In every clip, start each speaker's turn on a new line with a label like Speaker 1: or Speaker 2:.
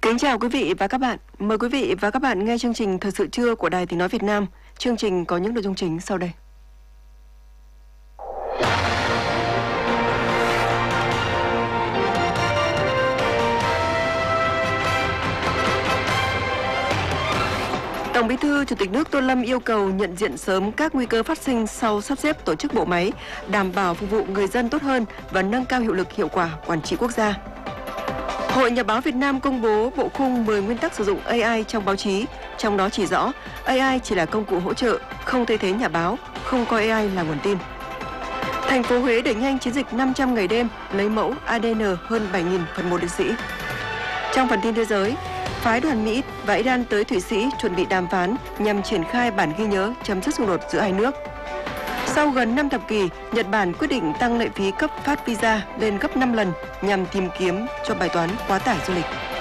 Speaker 1: Kính chào quý vị và các bạn. Mời quý vị và các bạn nghe chương trình Thời sự trưa của Đài Tiếng nói Việt Nam. Chương trình có những nội dung chính sau đây. Tổng Bí thư Chủ tịch nước Tô Lâm yêu cầu nhận diện sớm các nguy cơ phát sinh sau sắp xếp tổ chức bộ máy, đảm bảo phục vụ người dân tốt hơn và nâng cao hiệu lực hiệu quả quản trị quốc gia. Hội Nhà báo Việt Nam công bố bộ khung 10 nguyên tắc sử dụng AI trong báo chí, trong đó chỉ rõ AI chỉ là công cụ hỗ trợ, không thay thế nhà báo, không coi AI là nguồn tin. Thành phố Huế đẩy nhanh chiến dịch 500 ngày đêm lấy mẫu ADN hơn 7.000 phần mộ liệt sĩ. Trong phần tin thế giới, phái đoàn Mỹ và Iran tới Thụy Sĩ chuẩn bị đàm phán nhằm triển khai bản ghi nhớ chấm dứt xung đột giữa hai nước. Sau gần 5 thập kỷ, Nhật Bản quyết định tăng lệ phí cấp phát visa lên gấp 5 lần nhằm tìm kiếm cho bài toán quá tải du lịch.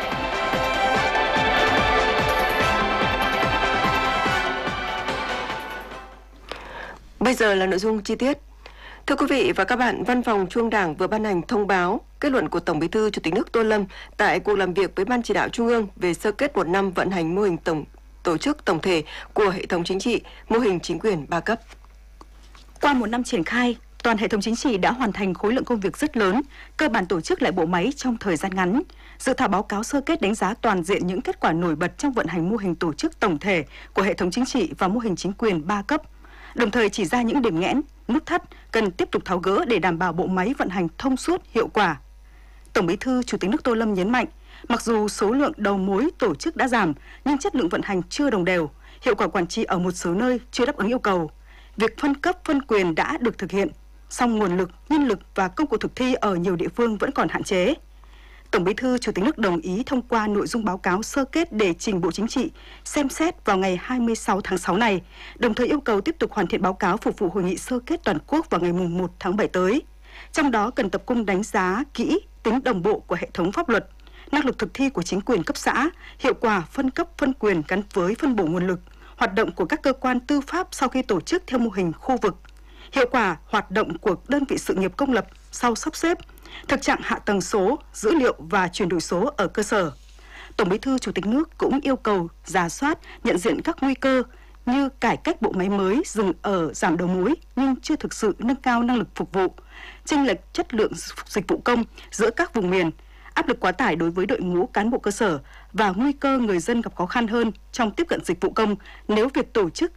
Speaker 1: Bây giờ là nội dung chi tiết. Thưa quý vị và các bạn, Văn phòng Trung ương Đảng vừa ban hành thông báo kết luận của Tổng Bí thư Chủ tịch nước Tô Lâm tại cuộc làm việc với Ban Chỉ đạo Trung ương về sơ kết một năm vận hành mô hình tổ chức tổng thể của hệ thống chính trị, mô hình chính quyền 3 cấp.
Speaker 2: Qua một năm triển khai, toàn hệ thống chính trị đã hoàn thành khối lượng công việc rất lớn, cơ bản tổ chức lại bộ máy trong thời gian ngắn. Dự thảo báo cáo sơ kết đánh giá toàn diện những kết quả nổi bật trong vận hành mô hình tổ chức tổng thể của hệ thống chính trị và mô hình chính quyền 3 cấp, đồng thời chỉ ra những điểm nghẽn, nút thắt cần tiếp tục tháo gỡ để đảm bảo bộ máy vận hành thông suốt, hiệu quả. Tổng Bí thư Chủ tịch nước Tô Lâm nhấn mạnh, mặc dù số lượng đầu mối tổ chức đã giảm, nhưng chất lượng vận hành chưa đồng đều, hiệu quả quản trị ở một số nơi chưa đáp ứng yêu cầu. Việc phân cấp, phân quyền đã được thực hiện, song nguồn lực, nhân lực và công cụ thực thi ở nhiều địa phương vẫn còn hạn chế. Tổng Bí thư Chủ tịch nước đồng ý thông qua nội dung báo cáo sơ kết để trình Bộ Chính trị xem xét vào ngày 26 tháng 6 này, đồng thời yêu cầu tiếp tục hoàn thiện báo cáo phục vụ hội nghị sơ kết toàn quốc vào ngày 1 tháng 7 tới. Trong đó cần tập trung đánh giá kỹ tính đồng bộ của hệ thống pháp luật, năng lực thực thi của chính quyền cấp xã, hiệu quả phân cấp phân quyền gắn với phân bổ nguồn lực, hoạt động của các cơ quan tư pháp sau khi tổ chức theo mô hình khu vực, hiệu quả hoạt động của đơn vị sự nghiệp công lập sau sắp xếp, thực trạng hạ tầng số, dữ liệu và chuyển đổi số ở cơ sở. Tổng Bí thư Chủ tịch nước cũng yêu cầu rà soát, nhận diện các nguy cơ như cải cách bộ máy mới dừng ở giảm đầu mối nhưng chưa thực sự nâng cao năng lực phục vụ, chênh lệch chất lượng dịch vụ công giữa các vùng miền, áp lực quá tải đối với đội ngũ cán bộ cơ sở và nguy cơ người dân gặp khó khăn hơn trong tiếp cận dịch vụ công nếu việc tổ chức